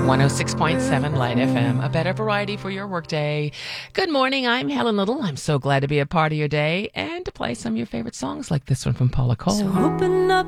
106.7 Light FM, a better variety for your workday. Good morning, I'm Helen Little. I'm so glad to be a part of your day and to play some of your favorite songs like this one from Paula Cole. So open up